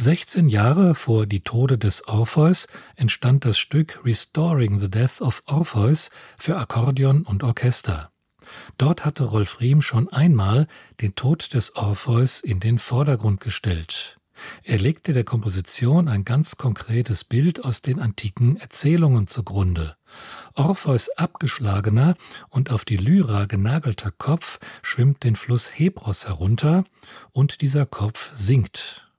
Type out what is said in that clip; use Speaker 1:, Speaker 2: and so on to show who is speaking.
Speaker 1: 16 Jahre vor Die Tode des Orpheus entstand das Stück Restoring the Death of Orpheus für Akkordeon und Orchester. Dort hatte Rolf Riem schon einmal den Tod des Orpheus in den Vordergrund gestellt. Er legte der Komposition ein ganz konkretes Bild aus den antiken Erzählungen zugrunde. Orpheus' abgeschlagener und auf die Lyra genagelter Kopf schwimmt den Fluss Hebros herunter und dieser Kopf singt.